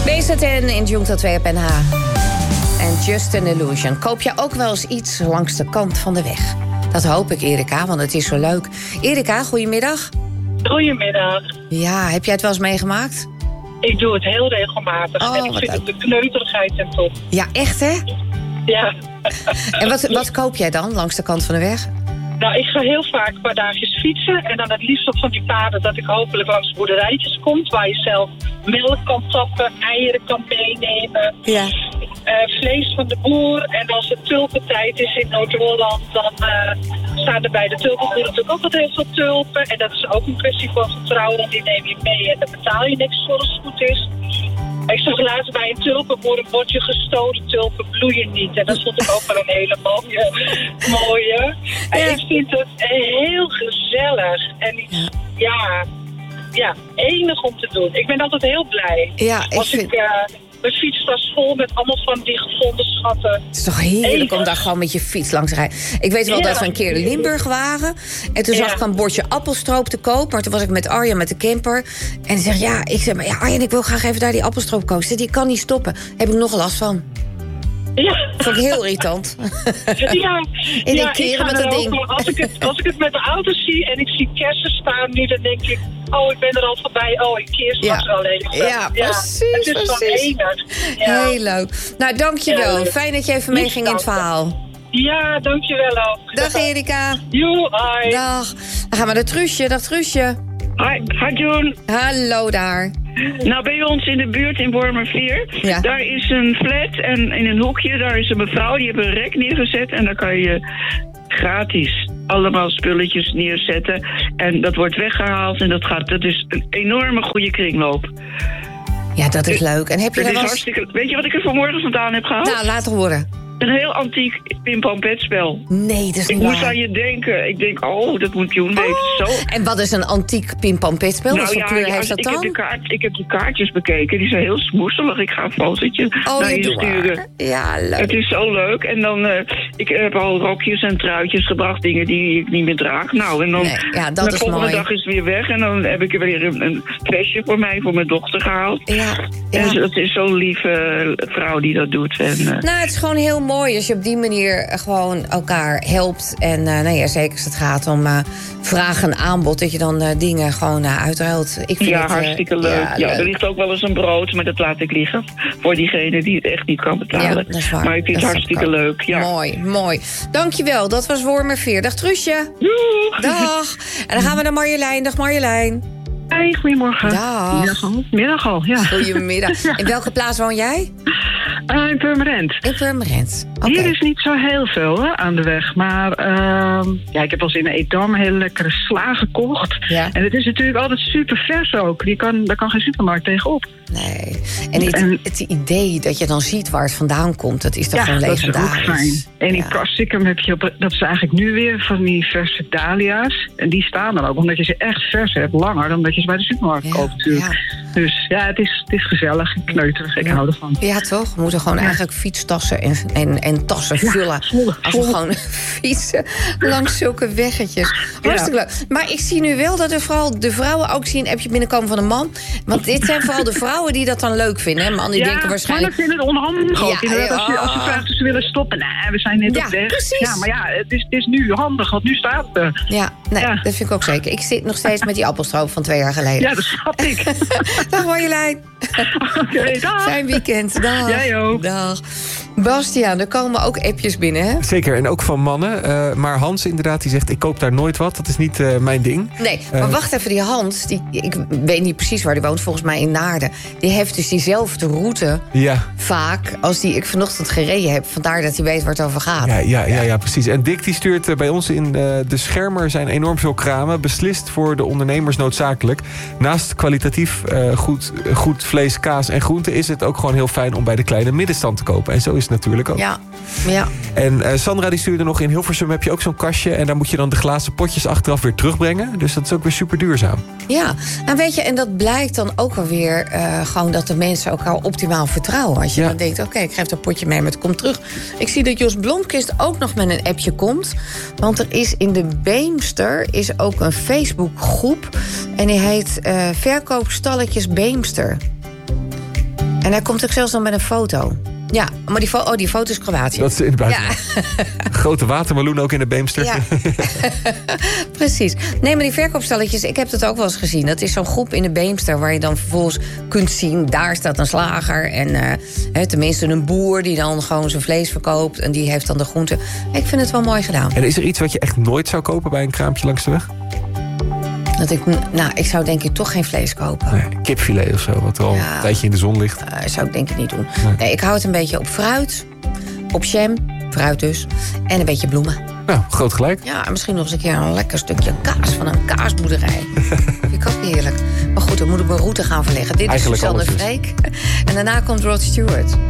BZN in Junta 2 op NH. En Just an Illusion. Koop je ook wel eens iets langs de kant van de weg? Dat hoop ik, Erika, want het is zo leuk. Erika, goedemiddag. Goedemiddag. Ja, heb jij het wel eens meegemaakt? Ik doe het heel regelmatig. En ik vind het de kneuterigheid en top. Ja, echt hè? Ja. En wat koop jij dan langs de kant van de weg? Nou, ik ga heel vaak een paar dagjes fietsen. En dan het liefst op van die paden dat ik hopelijk langs boerderijtjes kom. Waar je zelf melk kan tappen, eieren kan meenemen. Ja. Vlees van de boer. En als het tulpentijd is in Noord-Holland, dan staan er bij de tulpenboer natuurlijk ook altijd heel veel tulpen. En dat is ook een kwestie van vertrouwen, want die neem je mee en daar betaal je niks voor als het goed is. Ik zag later bij een tulpenboer een bordje gestolen tulpen bloeien niet. En dat vond ik ook wel een hele mooie. En ik vind het heel gezellig. En ja, enig om te doen. Ik ben altijd heel blij. Ja, mijn fietstas vol met allemaal van die gevonden schatten. Het is toch heerlijk om daar gewoon met je fiets langs te rijden. Ik weet wel dat we een keer in Limburg waren. En toen zag ik een bordje appelstroop te koop. Maar toen was ik met Arjen met de camper. En die zegt, maar Arjen, ik wil graag even daar die appelstroop kopen. Die kan niet stoppen. Heb ik nog last van. Ja. Dat vond ik heel irritant. Ja. In die keren met dat ding. Als ik het met de auto zie en ik zie kersen staan nu, dan denk ik, oh, ik ben er al voorbij. Oh, ik keer straks wel even. Ja, precies. Het is van enig. Ja. Heel leuk. Nou, dankjewel. Fijn dat je even meeging in het verhaal. Ja, dankjewel ook. Dag Erika. Joe, hi. Dag. Dan gaan we naar Truusje. Dag Truusje. Hi Joen. Hallo daar. Nou, bij ons in de buurt in Wormerveer, daar is een flat en in een hoekje, daar is een mevrouw, die heeft een rek neergezet en daar kan je gratis allemaal spulletjes neerzetten. En dat wordt weggehaald en dat is een enorme goede kringloop. Ja, dat is leuk. En heb je weet je wat ik er vanmorgen vandaan heb gehaald? Nou, laat horen. Een heel antiek pim-pam-petspel. Nee, dat is niet Ik moest waar. aan je denken. Ik denk, dat moet Joen weten. Zo. En wat is een antiek pim-pam-petspel? Wat voor kleur heeft dat dan? Ik heb de kaartjes bekeken. Die zijn heel smoeselig. Ik ga een fotootje naar je sturen. Ja, leuk. Het is zo leuk. En dan, ik heb al rokjes en truitjes gebracht. Dingen die ik niet meer draag. Nou, en dan dat de is volgende mooi. dag is het weer weg. En dan heb ik er weer een flesje voor mij, voor mijn dochter gehaald. Ja. En het is zo'n lieve vrouw die dat doet. En, nou, het is gewoon heel mooi als je op die manier gewoon elkaar helpt. En zeker als het gaat om vraag en aanbod, dat je dan dingen gewoon uitruilt. Ik vind het hartstikke leuk. Ja, er ligt ook wel eens een brood, maar dat laat ik liggen. Voor diegene die het echt niet kan betalen. Ja, dat is waar. Maar ik vind het hartstikke leuk. Ja. Mooi. Dankjewel, dat was Wormerveer. Dag Truusje. Doeg. Dag. En dan gaan we naar Marjolein. Dag Marjolein. Hey, goedemorgen. Dag. Middag al, ja. Goedemiddag. In welke plaats woon jij? In Purmerend. In Purmerend. Okay. Hier is niet zo heel veel aan de weg. Maar ik heb wel eens in een Edam hele lekkere sla gekocht. Ja. En het is natuurlijk altijd super vers ook. Daar kan geen supermarkt tegenop. Nee. En het idee dat je dan ziet waar het vandaan komt, dat is toch gewoon legendarisch. Dat is ook fijn. En in Kastrikum heb je dat is eigenlijk nu weer van die verse dahlia's. En die staan er ook, omdat je ze echt vers hebt, langer dan dat je ze bij de supermarkt koopt natuurlijk. Ja. Dus ja, het is gezellig en kneuterig. Ik hou ervan. Ja, toch? We moeten gewoon eigenlijk fietstassen en tassen vullen. Als we gewoon fietsen langs zulke weggetjes. Hartstikke leuk. Maar ik zie nu wel dat er vooral de vrouwen ook zien een appje binnenkomen van een man. Want dit zijn vooral de vrouwen die dat dan leuk vinden. Hè? Mannen die denken waarschijnlijk... mannen vinden het onhandig ook. Als ze vragen of ze willen stoppen. Nee, we zijn net op weg. Precies. Ja, maar ja, het is nu handig, want nu staat het er. Ja, dat vind ik ook zeker. Ik zit nog steeds met die appelstroop van 2 jaar geleden. Ja, dat snap ik. Dag Marjolein. Oké, dag. Fijn weekend. Dag. Jij ook. Dag. Bastiaan, er komen ook appjes binnen, hè? Zeker, en ook van mannen. Maar Hans inderdaad, die zegt, ik koop daar nooit wat. Dat is niet mijn ding. Nee, maar wacht even, die Hans, ik weet niet precies waar die woont, volgens mij in Naarden. Die heeft dus diezelfde route vaak als die ik vanochtend gereden heb. Vandaar dat hij weet waar het over gaat. Ja, precies. En Dick die stuurt bij ons in de Schermer zijn enorm veel kramen. Beslist voor de ondernemers noodzakelijk. Naast kwalitatief goed vlees, kaas en groente is het ook gewoon heel fijn om bij de kleine middenstand te kopen. En zo is het natuurlijk ook. Ja. En Sandra die stuurde nog, in Hilversum heb je ook zo'n kastje en daar moet je dan de glazen potjes achteraf weer terugbrengen. Dus dat is ook weer super duurzaam. Ja, en weet je, en dat blijkt dan ook alweer gewoon dat de mensen elkaar optimaal vertrouwen. Als je dan denkt, oké, ik geef dat potje mee, maar het komt terug. Ik zie dat Jos Blomkist ook nog met een appje komt. Want er is in de Beemster is ook een Facebookgroep. En die heet Verkoopstalletjes Beemster. En hij komt ook zelfs dan met een foto. Ja, maar die foto is Kroatië. Dat is in het buitenland. Ja. Grote watermeloen ook in de Beemster. Ja. Precies. Nee, maar die verkoopstalletjes, ik heb dat ook wel eens gezien. Dat is zo'n groep in de Beemster waar je dan vervolgens kunt zien... daar staat een slager en tenminste een boer die dan gewoon zijn vlees verkoopt... en die heeft dan de groenten. Ik vind het wel mooi gedaan. En is er iets wat je echt nooit zou kopen bij een kraampje langs de weg? Ik zou denk ik toch geen vlees kopen. Nee, kipfilet of zo, wat al een tijdje in de zon ligt. Zou ik denk ik niet doen. Nee, ik hou het een beetje op fruit, op jam, fruit dus, en een beetje bloemen. Nou, groot gelijk. Ja, en misschien nog eens een keer een lekker stukje kaas van een kaasboerderij. Vind ik ook heerlijk. Maar goed, dan moet ik mijn route gaan verleggen. Dit is Suzanne Freek. En daarna komt Rod Stewart.